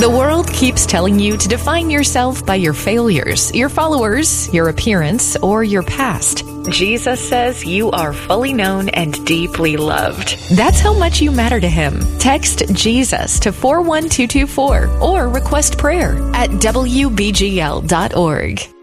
The world keeps telling you to define yourself by your failures, your followers, your appearance, or your past. Jesus says you are fully known and deeply loved. That's how much you matter to Him. Text Jesus to 41224 or request prayer at WBGL.org.